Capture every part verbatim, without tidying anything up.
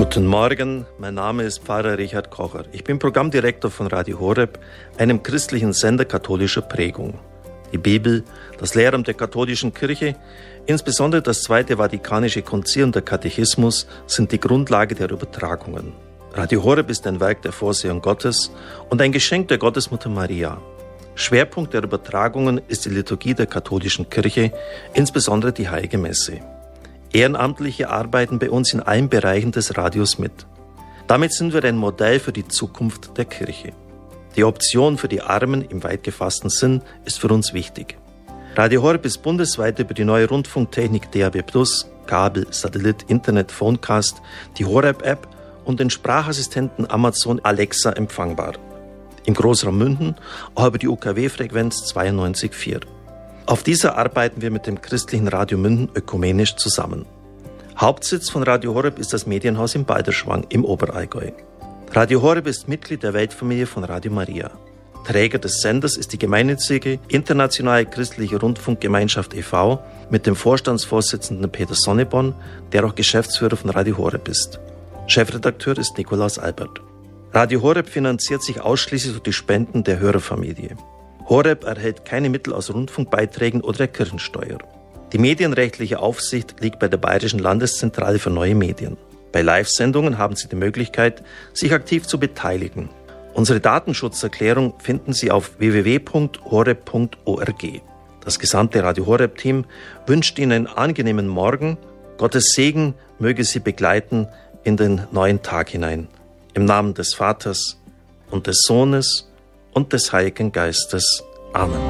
Guten Morgen, mein Name ist Pfarrer Richard Kocher. Ich bin Programmdirektor von Radio Horeb, einem christlichen Sender katholischer Prägung. Die Bibel, das Lehramt der katholischen Kirche, insbesondere das Zweite Vatikanische Konzil und der Katechismus sind die Grundlage der Übertragungen. Radio Horeb ist ein Werk der Vorsehung Gottes und ein Geschenk der Gottesmutter Maria. Schwerpunkt der Übertragungen ist die Liturgie der katholischen Kirche, insbesondere die Heilige Messe. Ehrenamtliche arbeiten bei uns in allen Bereichen des Radios mit. Damit sind wir ein Modell für die Zukunft der Kirche. Die Option für die Armen im weit gefassten Sinn ist für uns wichtig. Radio Horeb ist bundesweit über die neue Rundfunktechnik D A B plus, Kabel, Satellit, Internet, Phonecast, die Horeb-App und den Sprachassistenten Amazon Alexa empfangbar. Im Großraum München auch über die U K W-Frequenz zweiundneunzig Komma vier. Auf dieser arbeiten wir mit dem christlichen Radio München ökumenisch zusammen. Hauptsitz von Radio Horeb ist das Medienhaus in Balderschwang im Oberallgäu. Radio Horeb ist Mitglied der Weltfamilie von Radio Maria. Träger des Senders ist die gemeinnützige Internationale Christliche Rundfunkgemeinschaft e V mit dem Vorstandsvorsitzenden Peter Sonneborn, der auch Geschäftsführer von Radio Horeb ist. Chefredakteur ist Nikolaus Albert. Radio Horeb finanziert sich ausschließlich durch die Spenden der Hörerfamilie. Horeb erhält keine Mittel aus Rundfunkbeiträgen oder der Kirchensteuer. Die medienrechtliche Aufsicht liegt bei der Bayerischen Landeszentrale für neue Medien. Bei Live-Sendungen haben Sie die Möglichkeit, sich aktiv zu beteiligen. Unsere Datenschutzerklärung finden Sie auf w w w punkt horeb punkt org. Das gesamte Radio Horeb-Team wünscht Ihnen einen angenehmen Morgen. Gottes Segen möge Sie begleiten in den neuen Tag hinein. Im Namen des Vaters und des Sohnes und des Heiligen Geistes. Amen.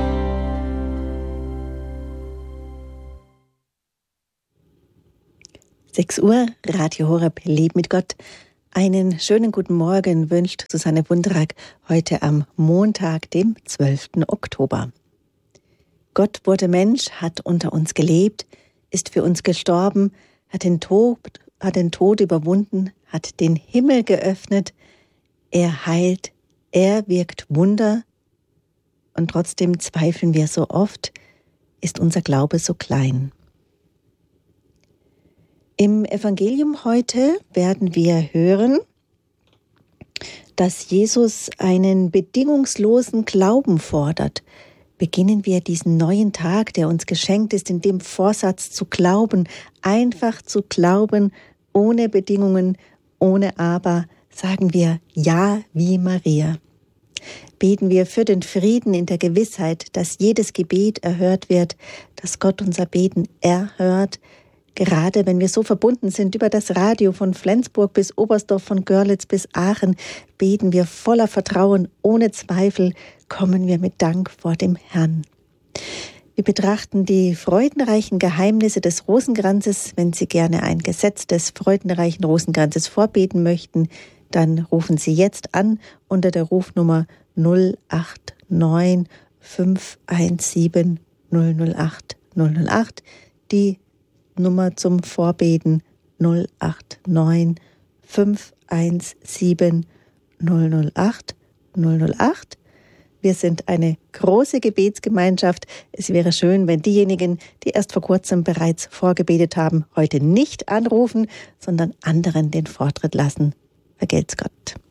sechs Uhr, Radio Horeb, Leben mit Gott. Einen schönen guten Morgen wünscht Susanne Bundrack heute am Montag, dem zwölften Oktober. Gott wurde Mensch, hat unter uns gelebt, ist für uns gestorben, hat den Tod, hat den Tod überwunden, hat den Himmel geöffnet, er heilt, er wirkt Wunder und trotzdem zweifeln wir so oft, ist unser Glaube so klein. Im Evangelium heute werden wir hören, dass Jesus einen bedingungslosen Glauben fordert. Beginnen wir diesen neuen Tag, der uns geschenkt ist, in dem Vorsatz zu glauben, einfach zu glauben, ohne Bedingungen, ohne Aber, sagen wir Ja wie Maria. Beten wir für den Frieden in der Gewissheit, dass jedes Gebet erhört wird, dass Gott unser Beten erhört, gerade wenn wir so verbunden sind über das Radio von Flensburg bis Oberstdorf, von Görlitz bis Aachen, beten wir voller Vertrauen, ohne Zweifel, kommen wir mit Dank vor dem Herrn. Wir betrachten die freudenreichen Geheimnisse des Rosenkranzes. Wenn Sie gerne ein Gesetz des freudenreichen Rosenkranzes vorbeten möchten, dann rufen Sie jetzt an unter der Rufnummer null acht neun fünf eins sieben null null acht null null acht. Die Nummer zum Vorbeten null acht neun fünf eins sieben null null acht null null acht. Wir sind eine große Gebetsgemeinschaft. Es wäre schön, wenn diejenigen, die erst vor kurzem bereits vorgebetet haben, heute nicht anrufen, sondern anderen den Vortritt lassen. Vergelt's Gott.